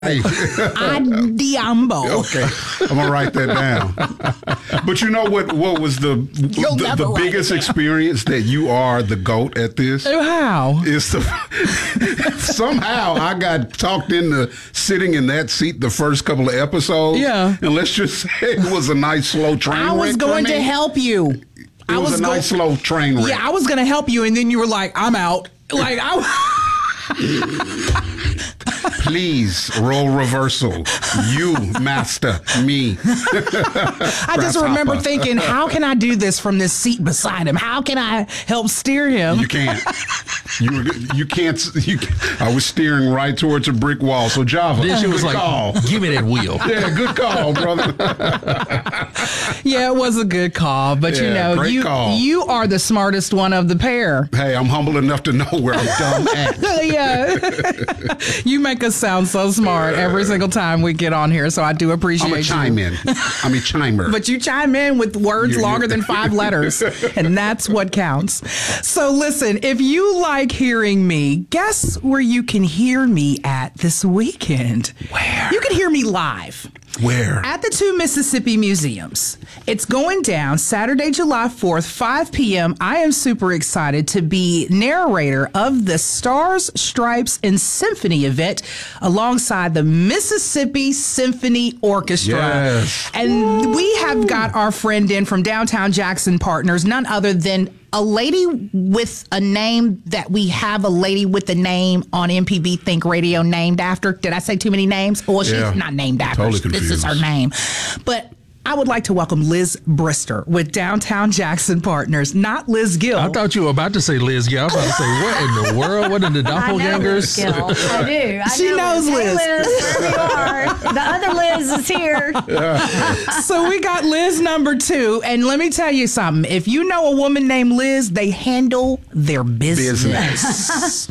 Diambo. Okay, I'm gonna write that down. But you know what? What was the biggest experience that you are the GOAT at this? How? Is somehow I got talked into sitting in that seat the first couple of episodes. Yeah, and let's just say it was a nice slow train wreck. I was going to help you. It was a nice slow train wreck. Yeah, I was going to help you, and then you were like, "I'm out." Like Please roll reversal. You master me. I just remember thinking, how can I do this from this seat beside him? How can I help steer him? You can't. You can't. I was steering right towards a brick wall. So Java, then she was like, call. "Give me that wheel." Yeah, good call, brother. Yeah, it was a good call. But great call. You are the smartest one of the pair. Hey, I'm humble enough to know where I'm dumb at. Yeah. You make us sound so smart every single time we get on here, so I do appreciate you. I'm a chimer. But you chime in with words longer than 5 letters, and that's what counts. So listen, if you like hearing me, guess where you can hear me at this weekend? Where? You can hear me live. Where? At the 2 Mississippi Museums. It's going down Saturday, July 4th, 5 p.m. I am super excited to be narrator of the Stars, Stripes, and Symphony event alongside the Mississippi Symphony Orchestra. Yes. And we have got our friend in from Downtown Jackson Partners, none other than a lady with a name that we have a lady with a name on MPB Think Radio named after. Did I say too many names? Well, she's not named after. Totally confused. This is her name. But I would like to welcome Liz Brister with Downtown Jackson Partners, not Liz Gill. I thought you were about to say Liz Gill. I was about to say, what in the world? What in the doppelgangers? I know Liz Gill. I do. She knows Liz. Hey, Liz, there you are. The other Liz is here. So we got Liz number 2. And let me tell you something. If you know a woman named Liz, they handle their business.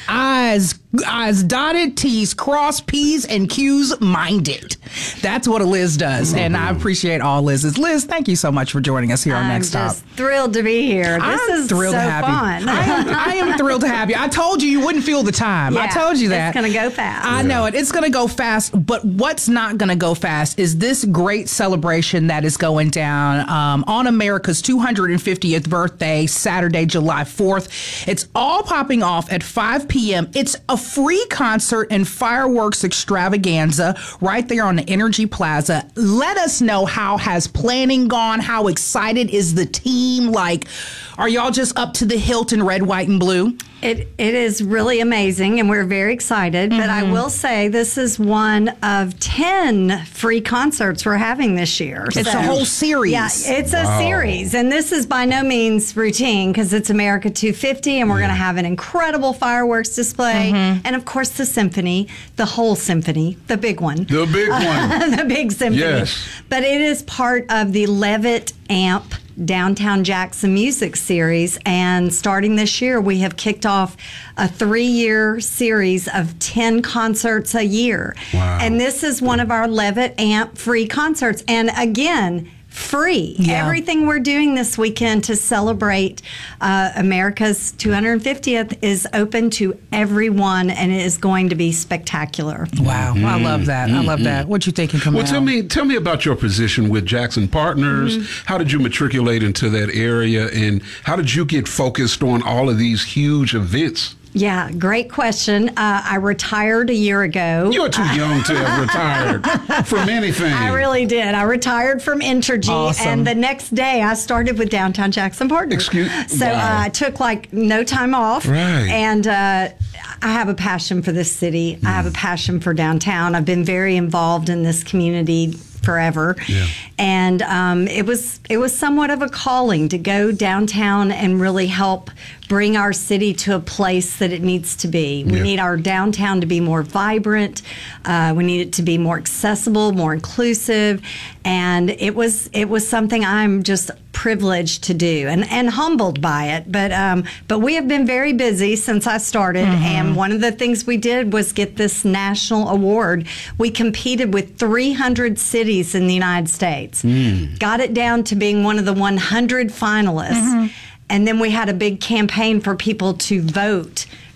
Eyes dotted, T's crossed, P's and Q's minded. That's what a Liz does. And I appreciate all Liz's. Liz, thank you so much for joining us here on Next Stop. I'm just thrilled to be here. This is thrilled so to have fun. You. I am thrilled to have you. I told you wouldn't feel the time. Yeah, I told you that. It's going to go fast. I know it. It's going to go fast. But what's not going to go fast is this great celebration that is going down on America's 250th birthday, Saturday, July 4th. It's all popping off at 5 p.m. It's a free concert and fireworks extravaganza right there on the Energy Plaza. Let us know, how has planning gone? How excited is the team? Like, are y'all just up to the hilt in red, white, and blue? It is really amazing, and we're very excited. But I will say this is one of 10 free concerts we're having this year. It's a whole series. Yeah, it's a series. And this is by no means routine because it's America 250, and we're going to have an incredible fireworks display. And, of course, the symphony, the whole symphony, the big one. The big one. The big symphony. Yes. But it is part of the Levitt Amp Downtown Jackson Music Series, and starting this year we have kicked off a 3-year series of 10 concerts a year. Wow. And this is one of our Levitt Amp free concerts, and again, free. Yeah. Everything we're doing this weekend to celebrate America's 250th is open to everyone, and it is going to be spectacular. Wow. I love that. I love that. What you thinking, Camille? Well, tell me about your position with Jackson Partners. How did you matriculate into that area, and how did you get focused on all of these huge events? Yeah, great question. I retired a year ago. You're too young to have retired from anything. I really did. I retired from Entergy, Awesome. and the next day I started with Downtown Jackson Partners. So Wow. I took like no time off. Right. And I have a passion for this city. I have a passion for downtown. I've been very involved in this community forever. Yeah. And it was somewhat of a calling to go downtown and really help bring our city to a place that it needs to be. We need our downtown to be more vibrant. We need it to be more accessible, more inclusive. And it was something I'm just privileged to do and humbled by it. But we have been very busy since I started. And one of the things we did was get this national award. We competed with 300 cities in the United States. Got it down to being one of the 100 finalists. And then we had a big campaign for people to vote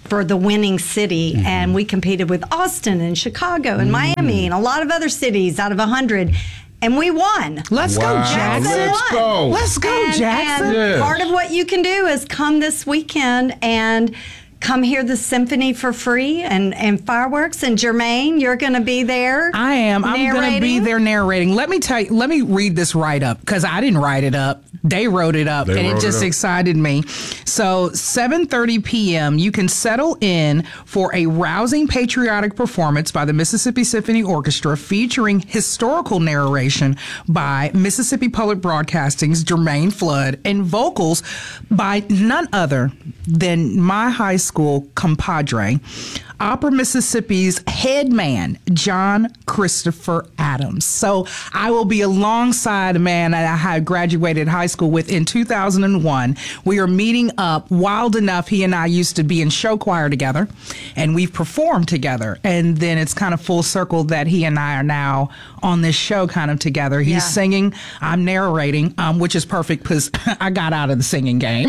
for the winning city, and we competed with Austin and Chicago and Miami and a lot of other cities out of 100, and we won. Let's go, Jackson. Let's go. Let's go, Jackson. And Yes. part of what you can do is come this weekend and come hear the symphony for free and fireworks. And Jermaine, you're going to be there. I am. I'm going to be there narrating. Let me read this write up because I didn't write it up. They wrote it up, and it just excited me. So 7:30 p.m., you can settle in for a rousing patriotic performance by the Mississippi Symphony Orchestra featuring historical narration by Mississippi Public Broadcasting's Jermaine Flood and vocals by none other than my high school compadre, Opera Mississippi's head man, John Christopher Adams. So I will be alongside a man that I had graduated high school with in 2001. We are meeting up. Wild enough, he and I used to be in show choir together, and we've performed together. And then it's kind of full circle that he and I are now on this show kind of together. He's singing, I'm narrating, which is perfect because I got out of the singing game.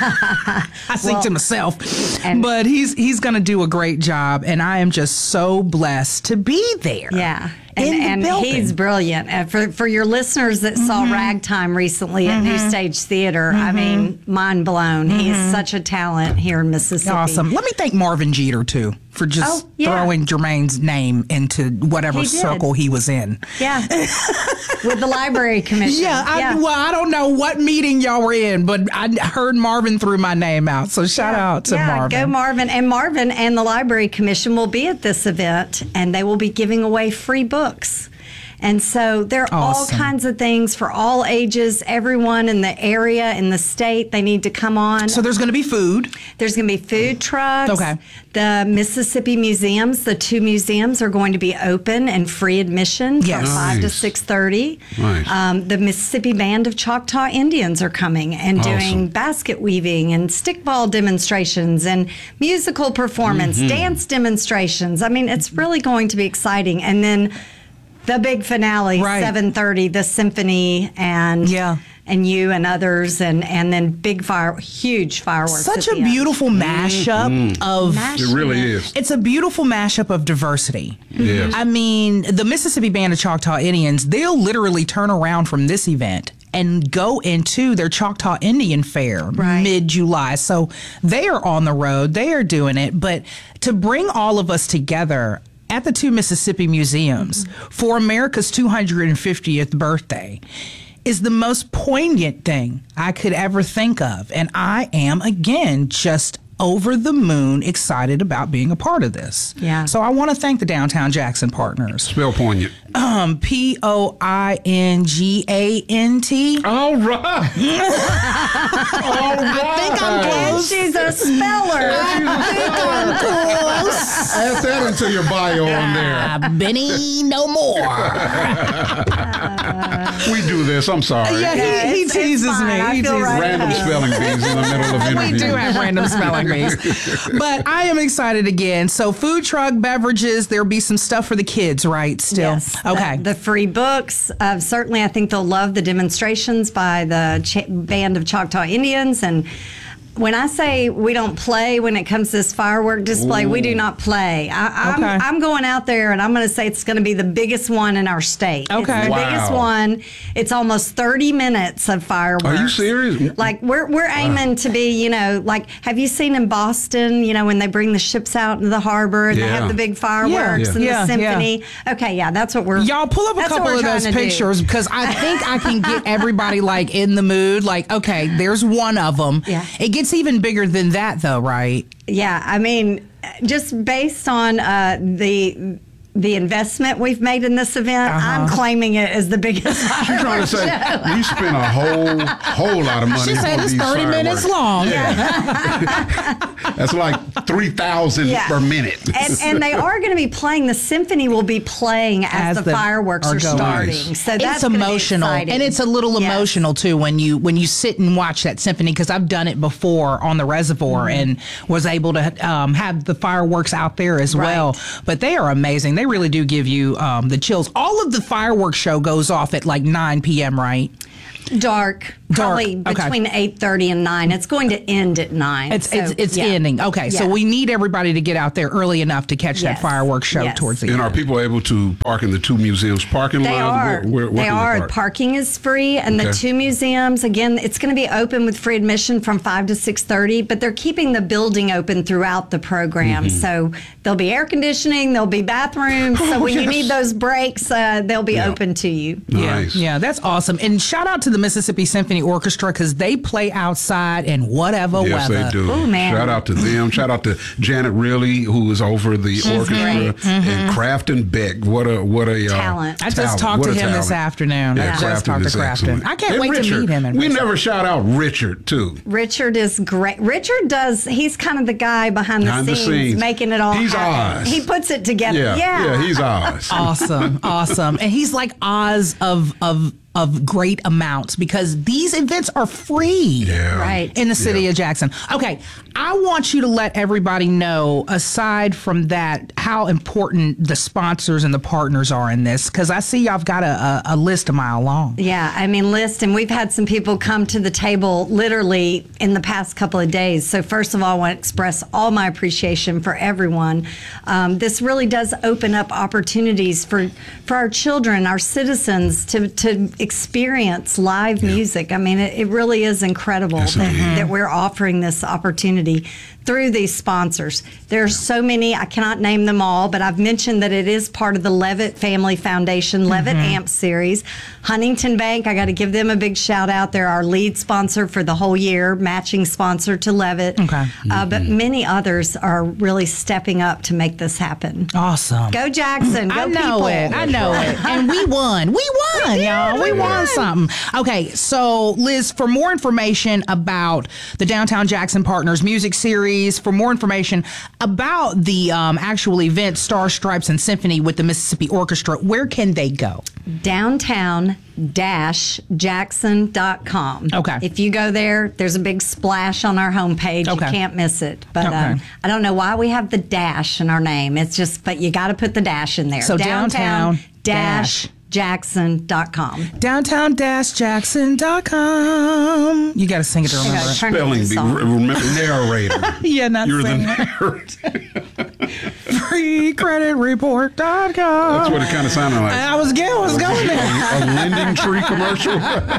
I sing to myself. But he's going to do a great job, and I am just so blessed to be there. Yeah. And he's brilliant. For your listeners that saw Ragtime recently at New Stage Theater, I mean, mind blown. He is such a talent here in Mississippi. Awesome. Let me thank Marvin Jeter, too, for just throwing Jermaine's name into whatever circle he was in. Yeah. With the Library Commission. I don't know what meeting y'all were in, but I heard Marvin threw my name out. So shout out to Marvin. Go Marvin. And Marvin and the Library Commission will be at this event, and they will be giving away free books. And so there are all kinds of things for all ages, everyone in the area, in the state, they need to come on. So there's going to be food. There's going to be food trucks. Okay. The Mississippi museums, the 2 museums are going to be open and free admission from 5 to 6:30. Nice. The Mississippi Band of Choctaw Indians are coming and doing basket weaving and stickball demonstrations and musical performance, dance demonstrations. I mean, it's really going to be exciting. And then the big finale, 7:30, the symphony and you and others, and then huge fireworks. Such a beautiful mashup of. It really is. It's a beautiful mashup of diversity. Yes. I mean, the Mississippi Band of Choctaw Indians, they'll literally turn around from this event and go into their Choctaw Indian Fair mid-July. So they are on the road. They are doing it. But to bring all of us together at the 2 Mississippi museums for America's 250th birthday is the most poignant thing I could ever think of. And I am, again, just over the moon excited about being a part of this. Yeah. So I want to thank the Downtown Jackson partners. Spell poignant. Poingant. All right. I think I'm close. She's a speller. I think I'm close. Add that into your bio on there. Benny, no more. We do this. I'm sorry. Yeah, he teases fine. me. I He feel teases right. Random spelling bees in the middle of interviews. We do have random spelling bees. But I am excited again. So food truck, beverages, there'll be some stuff for the kids, right? Still. Yes. Okay. The free books. Certainly, I think they'll love the demonstrations by the Band of Choctaw Indians. And when I say we don't play when it comes to this firework display, we do not play. I'm going out there and I'm going to say it's going to be the biggest one in our state. Okay. It's the biggest one. It's almost 30 minutes of fireworks. Are you serious? Like we're aiming to be, like, have you seen in Boston, when they bring the ships out into the harbor and they have the big fireworks and the symphony? Okay, that's what we're. Y'all pull up a couple of those pictures because I think I can get everybody like in the mood. Like, okay, there's one of them. Yeah. It gets even bigger than that, though, right? Yeah, I mean, just based on the investment we've made in this event, I'm claiming it as the biggest fireworks You're trying to say we spent a whole lot of money. She said on it's these 30 minutes fireworks. long. That's like 3,000 per minute. And they are going to be playing. The symphony will be playing as the fireworks are starting. Nice. So that's it's emotional, and it's a little emotional too when you sit and watch that symphony. Because I've done it before on the reservoir and was able to have the fireworks out there as well. But they are amazing. They really do give you the chills. All of the fireworks show goes off at like 9 p.m. Right? Dark. Probably Okay. between 8:30 and 9. It's going to end at 9. It's yeah. ending. Okay, so Yeah. we need everybody to get out there early enough to catch that Yes. fireworks show Yes. towards the And end. are people able to park in the two museums parking They lot? are. Where They can are. park? Parking is free, and the Okay. two museums, again, it's going to be open with free admission from 5 to 6:30. But they're keeping the building open throughout the program, so there'll be air conditioning, there'll be bathrooms. So when you need those breaks, they'll be open to you. Nice. Yeah, that's awesome. And shout out to the Mississippi Symphony Orchestra because they play outside in whatever Yes, weather. they do. Oh, man. Shout out to them. Shout out to Janet Riley, who is over the orchestra, great. and Crafton Beck. What a Talent. I just talent. talked What to a him this talent. afternoon. Yeah, I just talked to is Crafton. excellent. I can't And wait Richard, to meet him in we person. never shout out Richard too. Richard is great. He's kind of the guy behind the scenes, making it all He's happen. Oz. He puts it together. Yeah, he's Oz. Awesome. And he's like Oz of great amounts because these events are free. Yeah. Right. In the city of Jackson. Okay, I want you to let everybody know, aside from that, how important the sponsors and the partners are in this, because I see y'all have got a list a mile long. Yeah, I mean, and we've had some people come to the table literally in the past couple of days. So first of all, I want to express all my appreciation for everyone. This really does open up opportunities for our children, our citizens to experience live music. I mean, it really is incredible that we're offering this opportunity through these sponsors. There are so many, I cannot name them all, but I've mentioned that it is part of the Levitt Family Foundation, Levitt AMP series. Huntington Bank, I got to give them a big shout out. They're our lead sponsor for the whole year, matching sponsor to Levitt. Okay. But many others are really stepping up to make this happen. Awesome. Go Jackson, go I know people. it. I know it. And we won. We won, y'all. We won something. Okay, so Liz, for more information about the Downtown Jackson Partners Music Series, for more information about the actual event, Star Stripes and Symphony with the Mississippi Orchestra, where can they go? Downtown-jackson.com. Okay. If you go there, there's a big splash on our homepage. Okay. You can't miss it. But Okay. I don't know why we have the dash in our name. It's just, but you got to put the dash in there. So Downtown-jackson.com. Downtown-jackson.com. You got to sing it to remember it. Turn it Spelling into bee. song. Remember, narrator. Yeah, not You're the singing. narrator. FreeCreditReport.com. That's what it kind of sounded like. I was going there. A lending tree commercial.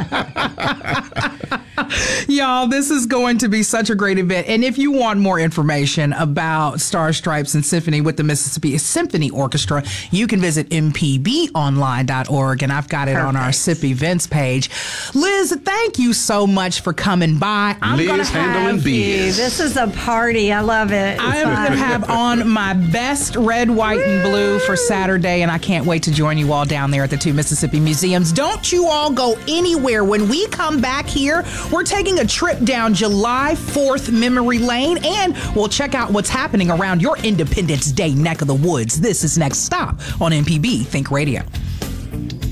Y'all, this is going to be such a great event. And if you want more information about Star Stripes and Symphony with the Mississippi Symphony Orchestra, you can visit mpbonline.org. And I've got it on our SIP events page. Liz, thank you so much for coming by. I'm Liz gonna handling have biz. This is a party. I love it. I am going to have on my best red, white, and blue for Saturday, and I can't wait to join you all down there at the two Mississippi Museums. Don't you all go anywhere. When we come back here, we're taking a trip down July 4th Memory Lane, and we'll check out what's happening around your Independence Day neck of the woods. This is Next Stop on MPB Think Radio.